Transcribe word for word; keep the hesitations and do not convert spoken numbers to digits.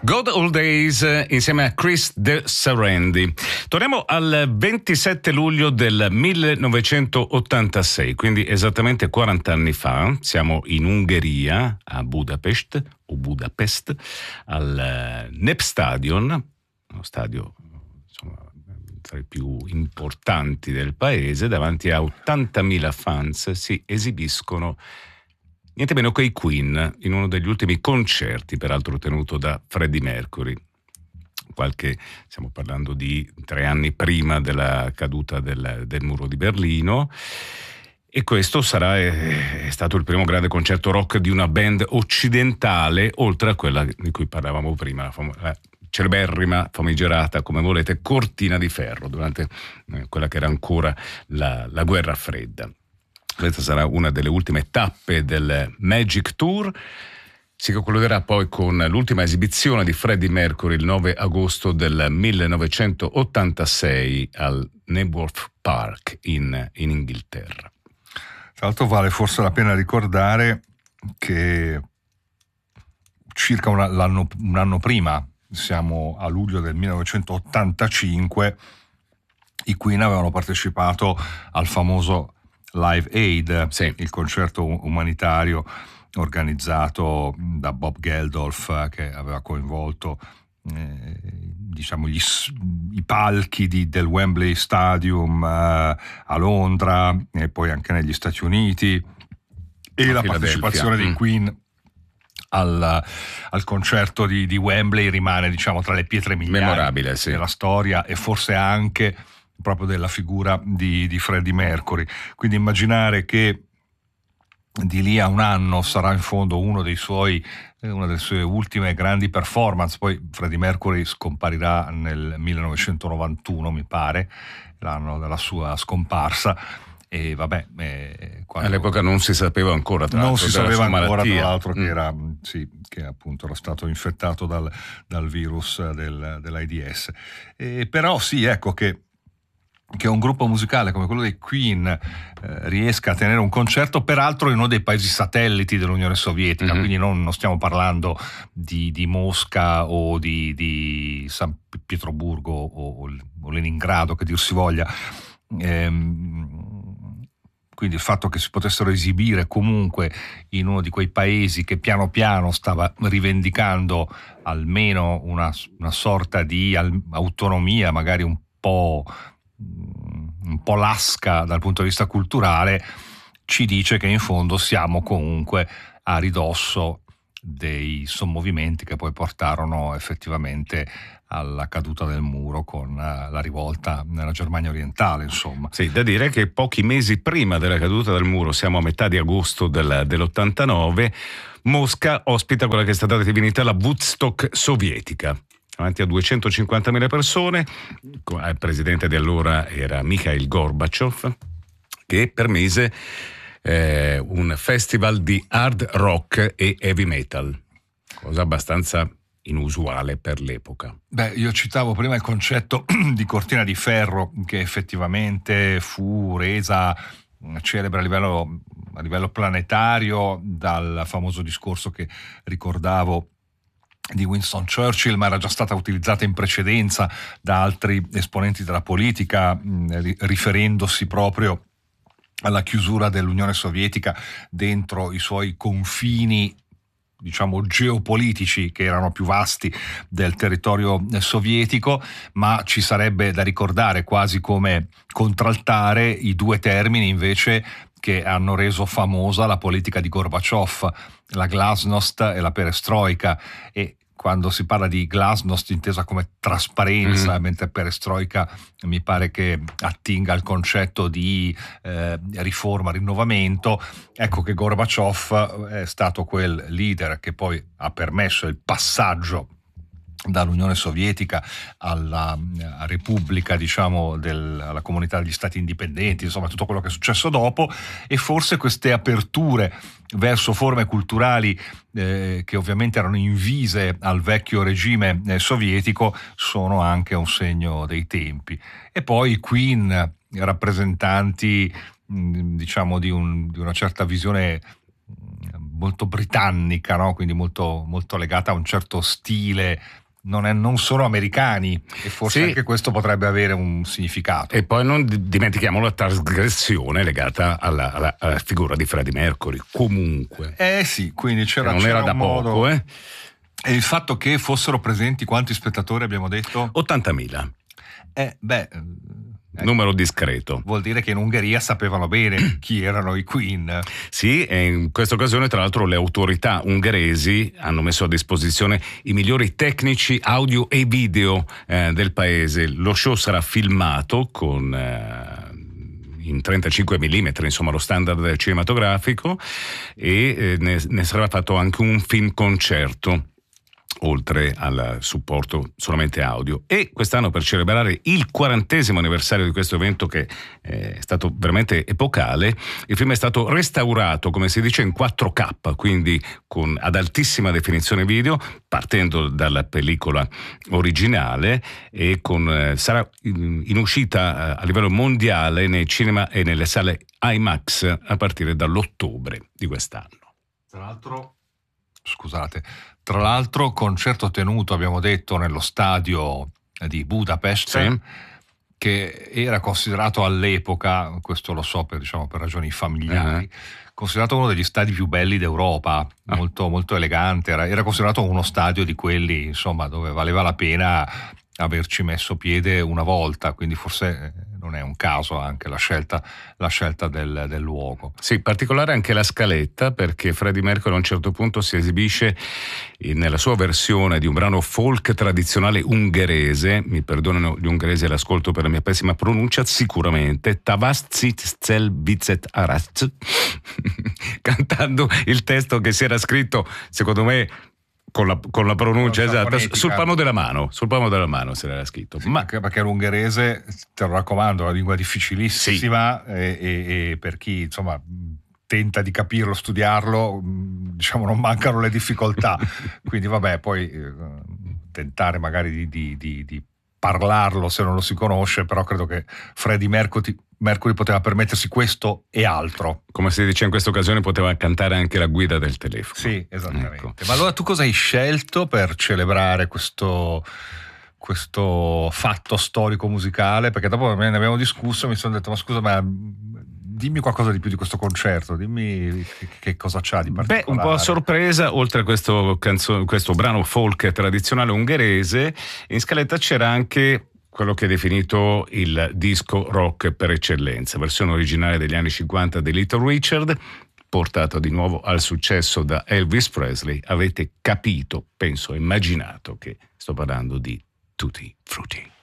Good Old Days insieme a Chris De Serendi. Torniamo al ventisette luglio del millenovecentottantasei, quindi esattamente quaranta anni fa. Siamo in Ungheria, a Budapest o Budapest, al Népstadion, uno stadio insomma tra i più importanti del paese. Davanti a ottantamila fans si esibiscono niente meno che i Queen, in uno degli ultimi concerti, peraltro tenuto da Freddie Mercury. Qualche, stiamo parlando di tre anni prima della caduta del, del muro di Berlino, e questo sarà è, è stato il primo grande concerto rock di una band occidentale, oltre a quella di cui parlavamo prima, la, fam- la celeberrima, famigerata, come volete, cortina di ferro, durante eh, quella che era ancora la, la guerra fredda. Questa sarà una delle ultime tappe del Magic Tour. Si concluderà poi con l'ultima esibizione di Freddie Mercury il nove agosto del millenovecentottantasei al Knebworth Park in, in Inghilterra. Tra l'altro vale forse la pena ricordare che circa un anno, un anno prima, siamo a luglio del millenovecentottantacinque, i Queen avevano partecipato al famoso Live Aid, sì, il concerto umanitario organizzato da Bob Geldof, che aveva coinvolto eh, diciamo gli, i palchi di, del Wembley Stadium eh, a Londra e poi anche negli Stati Uniti, e la partecipazione dei Queen al, al concerto di, di Wembley rimane, diciamo, tra le pietre miliari memorabile, sì, della storia, e forse anche proprio della figura di, di Freddie Mercury. Quindi immaginare che di lì a un anno sarà in fondo uno dei suoi, una delle sue ultime grandi performance. Poi Freddie Mercury scomparirà nel millenovecentonovantuno, mi pare, l'anno della sua scomparsa. E vabbè, eh, quando... all'epoca non si sapeva ancora, tra non l'altro, si sapeva ancora malattia. tra l'altro che mm. era sì, che appunto era stato infettato dal, dal virus del, dell'AIDS. E però sì, ecco che che un gruppo musicale come quello dei Queen eh, riesca a tenere un concerto, peraltro in uno dei paesi satelliti dell'Unione Sovietica, mm-hmm. quindi non, non stiamo parlando di, di Mosca o di, di San Pietroburgo o, o Leningrado, che dir si voglia. Ehm, quindi il fatto che si potessero esibire comunque in uno di quei paesi che piano piano stava rivendicando almeno una, una sorta di autonomia, magari un po' un po' lasca dal punto di vista culturale, ci dice che in fondo siamo comunque a ridosso dei sommovimenti che poi portarono effettivamente alla caduta del muro con la rivolta nella Germania orientale, insomma. Sì, da dire che pochi mesi prima della caduta del muro, siamo a metà di agosto del, dell'ottantanove, Mosca ospita quella che è stata definita la Woodstock sovietica, davanti a duecentocinquantamila persone. Il presidente di allora era Mikhail Gorbaciov, che permise eh, un festival di hard rock e heavy metal, cosa abbastanza inusuale per l'epoca. Beh, io citavo prima il concetto di cortina di ferro, che effettivamente fu resa celebre a livello, a livello planetario dal famoso discorso che ricordavo di Winston Churchill, ma era già stata utilizzata in precedenza da altri esponenti della politica, mh, riferendosi proprio alla chiusura dell'Unione Sovietica dentro i suoi confini, diciamo, geopolitici, che erano più vasti del territorio sovietico. Ma ci sarebbe da ricordare, quasi come contraltare, i due termini invece che hanno reso famosa la politica di Gorbaciov, la glasnost e la perestroika. E quando si parla di glasnost intesa come trasparenza, mm-hmm. mentre perestroika mi pare che attinga al concetto di eh, riforma, rinnovamento, ecco che Gorbaciov è stato quel leader che poi ha permesso il passaggio dall'Unione Sovietica alla, alla Repubblica, diciamo, del, alla comunità degli stati indipendenti, insomma tutto quello che è successo dopo. E forse queste aperture verso forme culturali eh, che ovviamente erano invise al vecchio regime eh, sovietico sono anche un segno dei tempi. E poi i Queen, rappresentanti mh, diciamo di, un, di una certa visione molto britannica, no? Quindi molto, molto legata a un certo stile. Non, è, non sono americani, e forse sì. anche questo potrebbe avere un significato. E poi non dimentichiamo la trasgressione legata alla, alla, alla figura di Freddie Mercury, comunque. Eh sì, quindi c'era, non c'era era da un modo... poco, eh? E il fatto che fossero presenti quanti spettatori abbiamo detto? ottantamila. Eh, beh... Ecco, numero discreto. Vuol dire che in Ungheria sapevano bene chi erano i Queen. Sì, e in questa occasione tra l'altro le autorità ungheresi hanno messo a disposizione i migliori tecnici audio e video eh, del paese. Lo show sarà filmato con... Eh, in trentacinque millimetri, insomma lo standard cinematografico, e eh, ne, ne sarà fatto anche un film concerto, oltre al supporto solamente audio. E quest'anno, per celebrare il quarantesimo anniversario di questo evento, che è stato veramente epocale, il film è stato restaurato, come si dice, in quattro K, quindi con, ad altissima definizione video, partendo dalla pellicola originale, e con, eh, sarà in, in uscita a livello mondiale nei cinema e nelle sale IMAX a partire dall'ottobre di quest'anno. Tra l'altro, scusate, tra l'altro concerto tenuto, abbiamo detto, nello stadio di Budapest, sì, che era considerato all'epoca, questo lo so per, diciamo, per ragioni familiari, uh-huh. considerato uno degli stadi più belli d'Europa, uh-huh. molto, molto elegante, era, era considerato uno stadio di quelli, insomma, dove valeva la pena averci messo piede una volta, quindi forse non è un caso anche la scelta, la scelta del, del luogo. Sì, particolare anche la scaletta, perché Freddie Mercury a un certo punto si esibisce in, nella sua versione di un brano folk tradizionale ungherese, mi perdonano gli ungheresi all'ascolto per la mia pessima pronuncia, sicuramente, Tavaszit Cel Vicet Arat, cantando il testo che si era scritto, secondo me, Con la, con la pronuncia esatta, fonetica. sul palmo della mano, sul palmo della mano se l'era scritto. Sì, ma perché, perché l'ungherese, te lo raccomando, è una lingua difficilissima, sì. e, e, e per chi insomma tenta di capirlo, studiarlo, diciamo non mancano le difficoltà. Quindi vabbè, poi eh, tentare magari di, di, di, di parlarlo se non lo si conosce, però credo che Freddie Mercury, Mercury poteva permettersi questo e altro. Come si dice in questa occasione, poteva cantare anche la guida del telefono. Sì, esattamente. Ecco. Ma allora tu cosa hai scelto per celebrare questo, questo fatto storico musicale? Perché dopo ne abbiamo discusso e mi sono detto, ma scusa, ma dimmi qualcosa di più di questo concerto, dimmi che, che cosa c'ha di particolare. Beh, un po' a sorpresa, oltre a questo, canzo- questo brano folk tradizionale ungherese, in scaletta c'era anche quello che è definito il disco rock per eccellenza, versione originale degli anni cinquanta di Little Richard, portato di nuovo al successo da Elvis Presley. Avete capito, penso, immaginato che sto parlando di Tutti Frutti.